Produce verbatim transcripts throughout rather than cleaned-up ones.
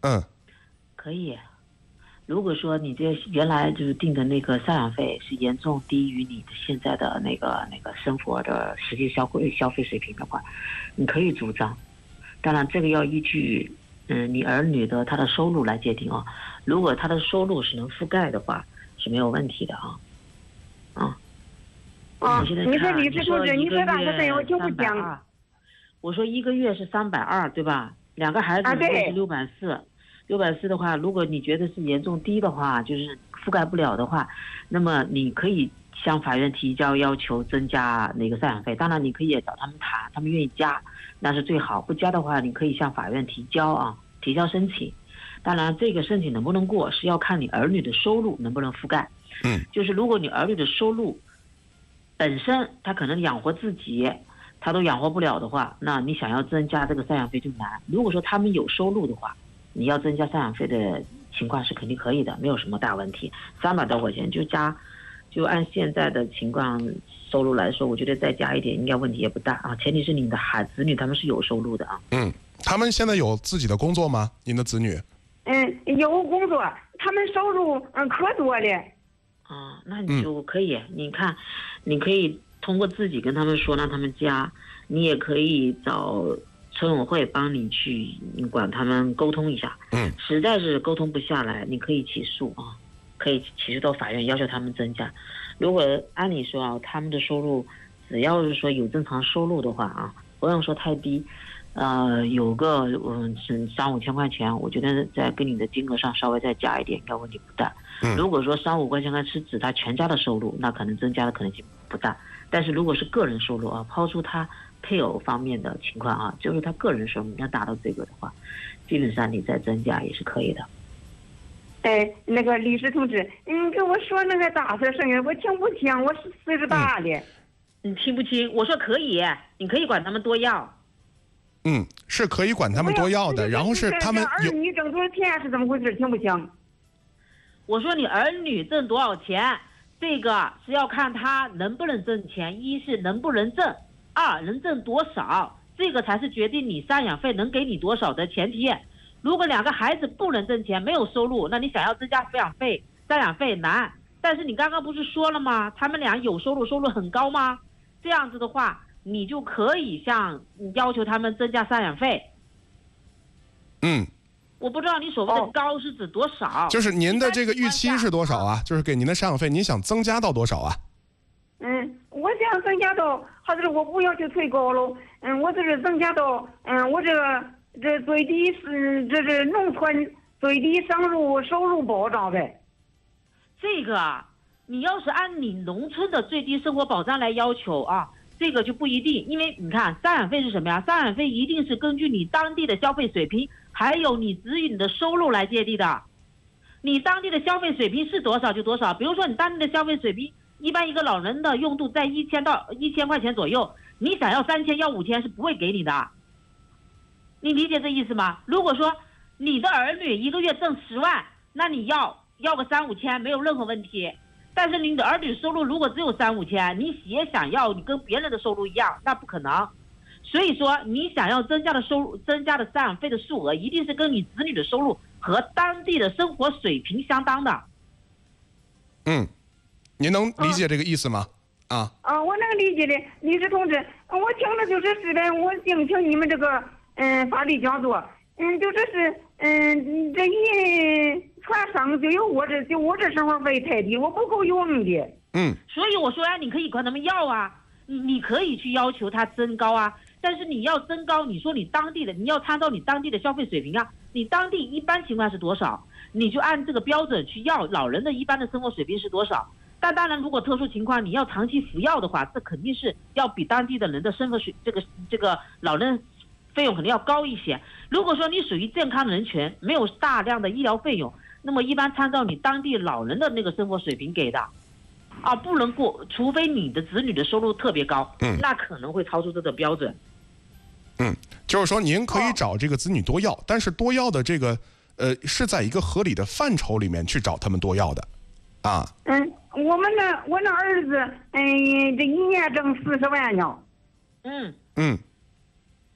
嗯， 可以。如果说你这原来就是定的那个赡养费是严重低于你的现在的那个那个生活的实际消费消费水平的话，你可以主张。当然，这个要依据嗯你儿女的他的收入来界定啊。如果他的收入是能覆盖的话，是没有问题的啊。啊。 啊， 你你说律师同志，你说那个费用听不讲。 我说一个月是三百二，对吧？两个孩子一个是六百四。六百四的话，如果你觉得是严重低的话，就是覆盖不了的话，那么你可以向法院提交要求增加那个赡养费。当然，你可以也找他们谈，他们愿意加，那是最好。不加的话，你可以向法院提交啊，提交申请。当然，这个申请能不能过，是要看你儿女的收入能不能覆盖。 嗯， 就是如果你儿女的收入本身他可能养活自己，他都养活不了的话，那你想要增加这个赡养费就难。如果说他们有收入的话，你要增加赡养费的情况是肯定可以的，没有什么大问题。三百多块钱就加，就按现在的情况收入来说，我觉得再加一点应该问题也不大啊。前提是你的孩子女他们是有收入的啊。 嗯，他们现在有自己的工作吗？您的子女？ 嗯，有工作，他们收入嗯可多了。 啊，那你就可以，嗯、你看，你可以通过自己跟他们说，让他们加，你也可以找村委会帮你去管他们沟通一下。 嗯， 实在是沟通不下来，你可以起诉啊，可以起诉到法院要求他们增加。如果按理说啊，他们的收入只要是说有正常收入的话啊，不用说太低，呃，有个嗯三五千块钱，我觉得在跟你的金额上稍微再加一点，应该问题不大。 嗯， 如果说三五块钱是指他全家的收入，那可能增加的可能性不大。但是如果是个人收入啊，抛出他配偶方面的情况啊，就是他个人收入要达到这个的话，基本上你再增加也是可以的。 哎，那个律师同志，你给我说那个大声声音，我听不清，我是岁数大了。 嗯、你听不清？我说可以，你可以管他们多要。 嗯，是可以管他们多要的，然后是他们儿女挣多少钱是怎么回事？听不清。 我说你儿女挣多少钱，这个是要看他能不能挣钱，一是能不能挣，二能挣多少，这个才是决定你赡养费能给你多少的前提。如果两个孩子不能挣钱，没有收入，那你想要增加抚养费、赡养费难。但是你刚刚不是说了吗？他们俩有收入，收入很高吗？这样子的话，你就可以向要求他们增加赡养费。 嗯。 我不知道你所谓的高是指多少、哦、 就是您的这个预期是多少啊？就是给您的赡养费，您想增加到多少啊？ 嗯，我想增加到，或者我不要求忒高了。嗯，我就是增加到，嗯，我这个这最低是这是农村最低收入收入保障呗。 这个啊，你要是按你农村的最低生活保障来要求啊，这个就不一定，因为你看赡养费是什么呀？赡养费一定是根据你当地的消费水平。还有你子女的收入来界定的，你当地的消费水平是多少就多少。比如说你当地的消费水平，一般一个老人的用度在一千到一千块钱左右，你想要三千要五千是不会给你的。你理解这意思吗？如果说你的儿女一个月挣十万，那你要要个三五千没有任何问题。但是你的儿女收入如果只有三五千，你也想要你跟别人的收入一样，那不可能。所以说，你想要增加的收入、增加的赡养费的数额，一定是跟你子女的收入和当地的生活水平相当的。 嗯，您能理解这个意思吗？ 啊啊，我能理解的，律师同志，我听着就是是的，我听听你们这个嗯法律讲座，嗯，就这是嗯这一传生就有我这就我这生活费太低，我不够用的。 嗯， 所以我说啊，你可以管他们要啊，你你可以去要求他增高啊。但是你要增高，你说你当地的，你要参照你当地的消费水平啊，你当地一般情况是多少，你就按这个标准去要老人的一般的生活水平是多少。但当然，如果特殊情况你要长期服药的话，这肯定是要比当地的人的生活水这个这个老人费用肯定要高一些。如果说你属于健康人群，没有大量的医疗费用，那么一般参照你当地老人的那个生活水平给的。啊，不能过，除非你的子女的收入特别高， 嗯， 那可能会超出这个标准。 嗯，就是说您可以找这个子女多要，哦、但是多要的这个呃是在一个合理的范畴里面去找他们多要的，啊。 嗯，我们那我那儿子，嗯，这一年挣四十万呢。 嗯嗯。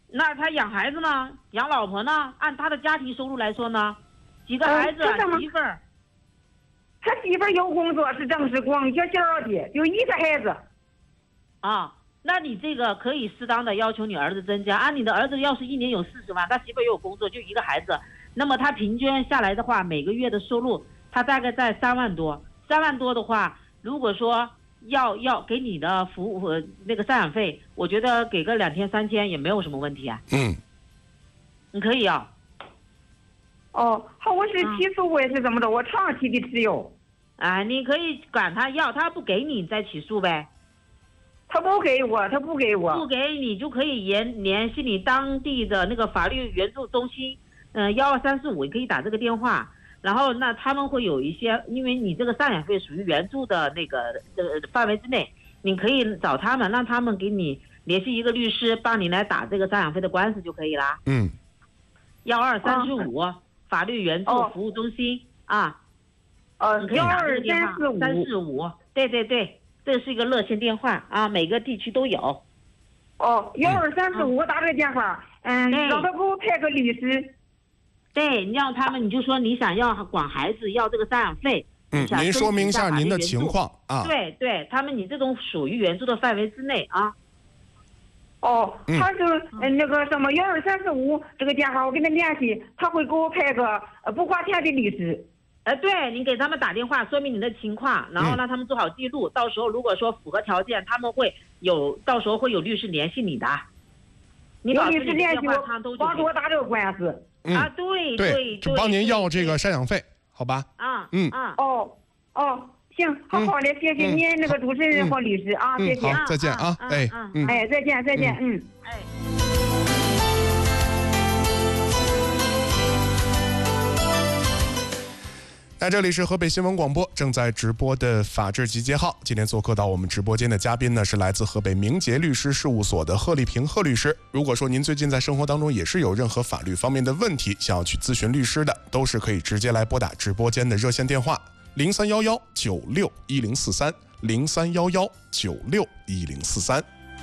那他养孩子呢？养老婆呢？按他的家庭收入来说呢，几个孩子、 呃、 媳妇儿？ 他媳妇儿有工作，是正式光学校的，就一个孩子。 啊，那你这个可以适当的要求你儿子增加。按你的儿子要是一年有四十万，他媳妇儿也有工作，就一个孩子，那么他平均下来的话，每个月的收入他大概在三万多。三万多的话，如果说要要给你的服务呃那个赡养费，我觉得给个两天三千也没有什么问题啊。 嗯， 你可以啊。 哦，好，我是起诉我也是怎么着？我长期的持有。 啊，你可以管他要，他不给你再起诉呗。 他不给我，他不给我。 不给你就可以联联系你当地的那个法律援助中心，嗯，幺二三四五，你可以打这个电话。然后那他们会有一些，因为你这个赡养费属于援助的那个呃范围之内，你可以找他们，让他们给你联系一个律师，帮你来打这个赡养费的官司就可以啦。 嗯。 幺二三十五法律援助服务中心、哦、啊。 呃，幺二三四五。 三四五，对对对，这是一个热线电话啊，每个地区都有。 哦，幺二三四五打这个电话，嗯，让他给我派个律师。 对，你让他们，你就说你想要管孩子要这个赡养费， 嗯，您说明一下您的情况啊。 对对，他们你这种属于援助的范围之内啊。 哦，他就嗯那个什么幺二三四五这个电话，我跟他联系，他会给我派个呃不花钱的律师。 呃，对，你给他们打电话说明你的情况，然后让他们做好记录，嗯、到时候如果说符合条件，他们会有到时候会有律师联系你的。你有律师联系我，帮助我打这个官司。 嗯、 啊，对对对， 就帮您要这个赡养费，好吧？ 啊， 嗯啊， 哦哦，行，好好的，谢谢您那个主持人和律师啊，谢谢， 好，再见啊，哎， 嗯，哎，再见，再见，嗯， 哎。 那这里是河北新闻广播正在直播的法治集结号，今天做客到我们直播间的嘉宾呢是来自河北明杰律师事务所的贺丽萍贺律师。如果说您最近在生活当中也是有任何法律方面的问题想要去咨询律师的，都是可以直接来拨打直播间的热线电话零三幺幺九六一零四三零三幺幺九六一零四三。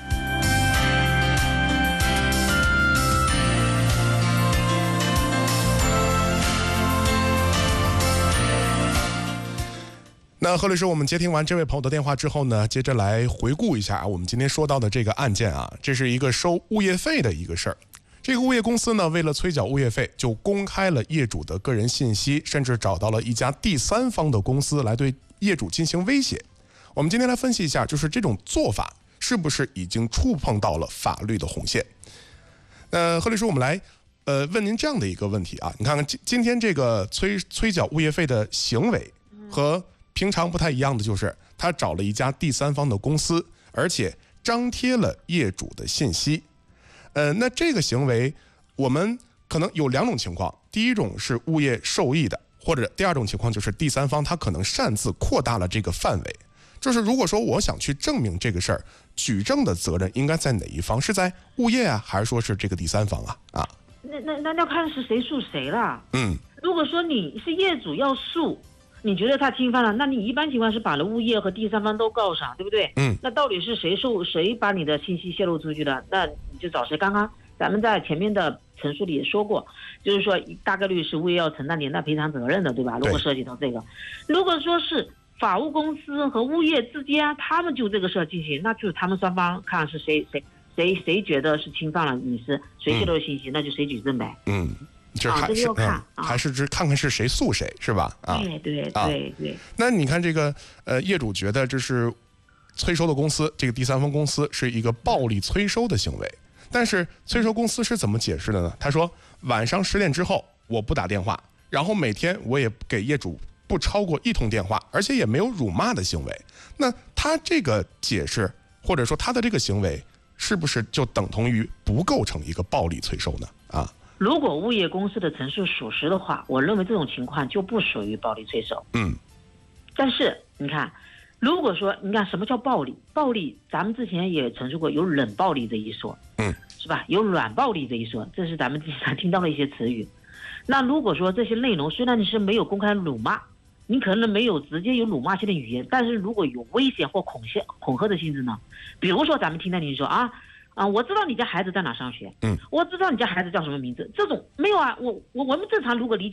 那贺律师，我们接听完这位朋友的电话之后呢，接着来回顾一下啊，我们今天说到的这个案件啊，这是一个收物业费的一个事儿。这个物业公司呢，为了催缴物业费，就公开了业主的个人信息，甚至找到了一家第三方的公司来对业主进行威胁。我们今天来分析一下，就是这种做法是不是已经触碰到了法律的红线？呃，贺律师，我们来呃问您这样的一个问题啊，你看看今今天这个催催缴物业费的行为和平常不太一样的就是，他找了一家第三方的公司，而且张贴了业主的信息。呃，那这个行为我们可能有两种情况，第一种是物业受益的，或者第二种情况就是第三方他可能擅自扩大了这个范围。就是如果说我想去证明这个事儿，举证的责任应该在哪一方？是在物业啊，还是说是这个第三方啊？啊？ 那那那要看是谁诉谁了。 嗯， 如果说你是业主要诉。你觉得他侵犯了，那你一般情况是把了物业和第三方都告上，对不对？ 嗯。 那到底是谁受谁把你的信息泄露出去的？那你就找谁。刚刚咱们在前面的陈述里也说过，就是说大概率是物业要承担连带赔偿责任的，对吧？如果涉及到这个，如果说是法务公司和物业之间，他们就这个事儿进行，那就是他们双方看是谁谁谁谁觉得是侵犯了隐私，谁泄露信息，嗯、那就谁举证呗。 嗯。这还是、 啊这嗯、还是只看看是谁诉谁是吧？啊， 对对对对、啊。 那你看这个呃，业主觉得这是催收的公司，这个第三方公司是一个暴力催收的行为，但是催收公司是怎么解释的呢？他说晚上十点之后我不打电话，然后每天我也给业主不超过一通电话，而且也没有辱骂的行为。那他这个解释或者说他的这个行为，是不是就等同于不构成一个暴力催收呢？啊？ 如果物业公司的陈述属实的话，我认为这种情况就不属于暴力催收。 嗯， 但是你看，如果说你看什么叫暴力？暴力，咱们之前也陈述过，有冷暴力这一说， 嗯， 是吧？有软暴力这一说，这是咱们经常听到的一些词语。那如果说这些内容虽然你是没有公开辱骂，你可能没有直接有辱骂性的语言，但是如果有危险或恐吓、恐吓的性质呢？比如说咱们听到你说啊。 啊，我知道你家孩子在哪上学， 嗯， 我知道你家孩子叫什么名字，这种没有啊，我我我们正常如果理解。